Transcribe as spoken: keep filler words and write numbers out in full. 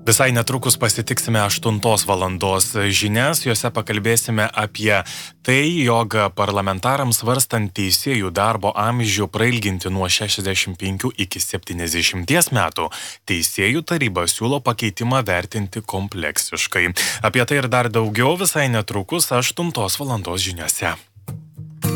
Visai netrukus pasitiksime aštuntos valandos žinias, juose pakalbėsime apie tai, jog parlamentarams svarstant teisėjų darbo amžių prailginti nuo šešiasdešimt penkių iki septyniasdešimties metų, teisėjų taryba siūlo pakeitimą vertinti kompleksiškai. Apie tai ir dar daugiau visai netrukus aštuntos valandos žiniose.